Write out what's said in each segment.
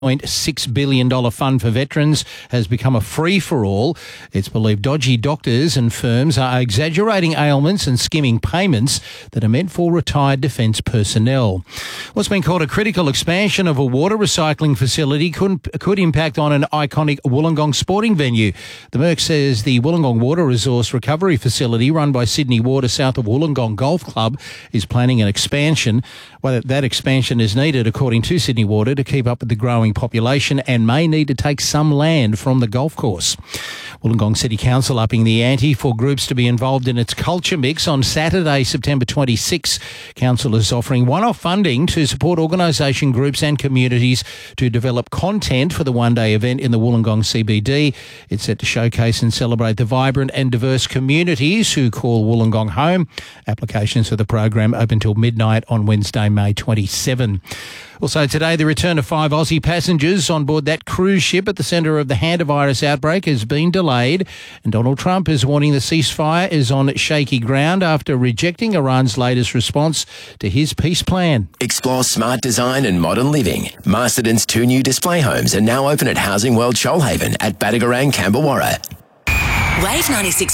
$6 billion fund for veterans has become a free-for-all. It's believed dodgy doctors and firms are exaggerating ailments and skimming payments that are meant for retired defence personnel. What's been called a critical expansion of a water recycling facility could impact on an iconic Wollongong sporting venue. The Merc says the Wollongong Water Resource Recovery Facility, run by Sydney Water south of Wollongong Golf Club, is planning an expansion. Well, that expansion is needed, according to Sydney Water, to keep up with the growing population and may need to take some land from the golf course. Wollongong City Council upping the ante for groups to be involved in its culture mix. On Saturday, September 26, Council is offering one-off funding to support organisation groups and communities to develop content for the one-day event in the Wollongong CBD. It's set to showcase and celebrate the vibrant and diverse communities who call Wollongong home. Applications for the program open till midnight on Wednesday, May 27. Also today, the return of 5 Aussie passengers on board that cruise ship at the centre of the hantavirus outbreak has been delayed, and Donald Trump is warning the ceasefire is on shaky ground after rejecting Iran's latest response to his peace plan. Explore smart design and modern living. Masterton's 2 new display homes are now open at Housing World Shoalhaven at Badagarang, Camberwarra. Wave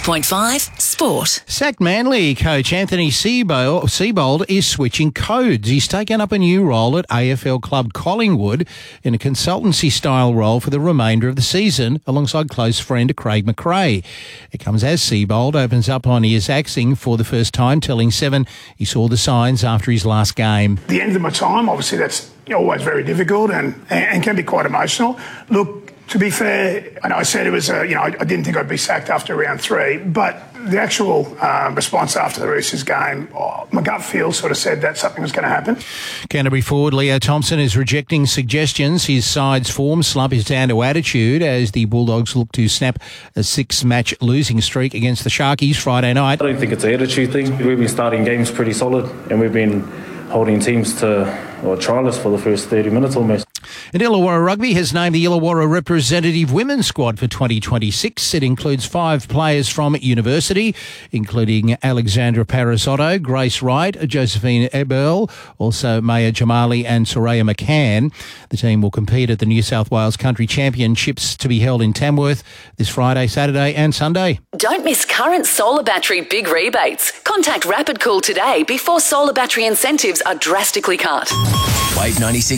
96.5 Sport. Sacked Manly coach Anthony Seibold is switching codes. He's taken up a new role at AFL club Collingwood in a consultancy-style role for the remainder of the season alongside close friend Craig McRae. It comes as Seibold opens up on his axing for the first time, telling Seven he saw the signs after his last game. At the end of my time, obviously that's always very difficult and can be quite emotional. Look, to be fair, I know I said it was, I didn't think I'd be sacked after round 3, but the actual response after the Roosters game, my gut feel sort of said that something was going to happen. Canterbury forward Leo Thompson is rejecting suggestions his side's form slump is down to attitude as the Bulldogs look to snap a 6-match losing streak against the Sharkies Friday night. I don't think it's an attitude thing. We've been starting games pretty solid and we've been holding teams to trialists for the first 30 minutes almost. And Illawarra Rugby has named the Illawarra representative women's squad for 2026. It includes 5 players from university, including Alexandra Parisotto, Grace Wright, Josephine Eberl, also Maya Jamali and Soraya McCann. The team will compete at the New South Wales Country Championships to be held in Tamworth this Friday, Saturday and Sunday. Don't miss current solar battery big rebates. Contact Rapid Cool today before solar battery incentives are drastically cut. Wave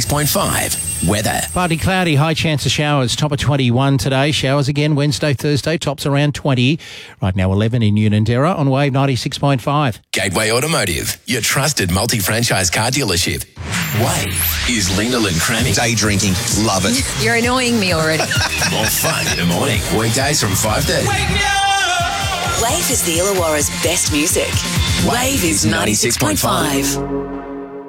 96.5. Weather. Partly cloudy, high chance of showers. Top of 21 today. Showers again Wednesday, Thursday. Tops around 20. Right now 11 in Unanderra on Wave 96.5. Gateway Automotive, your trusted multi-franchise car dealership. Wave is Lena Lynn Cramming. Day drinking. Love it. You're annoying me already. More fun in the morning. Weekdays from 5:30. Wave is the Illawarra's best music. Wave is 96.5.